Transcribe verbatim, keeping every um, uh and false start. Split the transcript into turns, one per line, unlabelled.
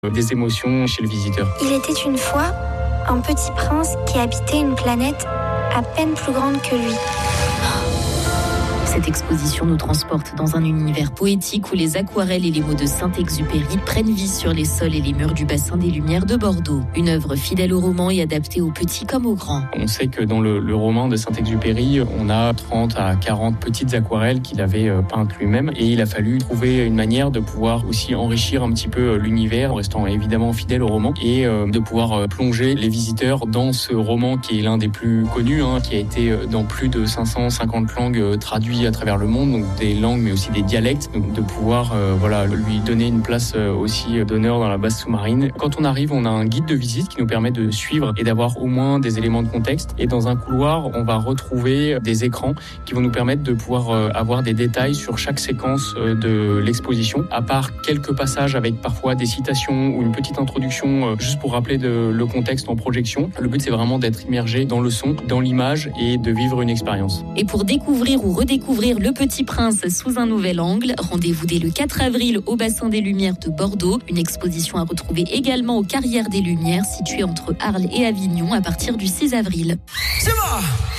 des émotions chez le visiteur.
Il était une fois un petit prince qui habitait une planète à peine plus grande que lui.
Cette exposition nous transporte dans un univers poétique où les aquarelles et les mots de Saint-Exupéry prennent vie sur les sols et les murs du bassin des Lumières de Bordeaux. Une œuvre fidèle au roman et adaptée aux petits comme aux grands.
On sait que dans le, le roman de Saint-Exupéry, on a trente à quarante petites aquarelles qu'il avait peintes lui-même et il a fallu trouver une manière de pouvoir aussi enrichir un petit peu l'univers en restant évidemment fidèle au roman et de pouvoir plonger les visiteurs dans ce roman qui est l'un des plus connus, hein, qui a été dans plus de cinq cent cinquante langues traduit à travers le monde, donc des langues mais aussi des dialectes, donc de pouvoir euh, voilà, lui donner une place euh, aussi d'honneur dans la base sous-marine. Quand on arrive, on a un guide de visite qui nous permet de suivre et d'avoir au moins des éléments de contexte. Et dans un couloir, on va retrouver des écrans qui vont nous permettre de pouvoir euh, avoir des détails sur chaque séquence euh, de l'exposition, à part quelques passages avec parfois des citations ou une petite introduction euh, juste pour rappeler de, le contexte en projection. Le but, c'est vraiment d'être immergé dans le son, dans l'image et de vivre une expérience.
Et pour découvrir ou redécouvrir Le Petit Prince sous un nouvel angle, rendez-vous dès le quatre avril au Bassin des Lumières de Bordeaux. Une exposition à retrouver également aux Carrières des Lumières, située entre Arles et Avignon à partir du six avril.
C'est moi.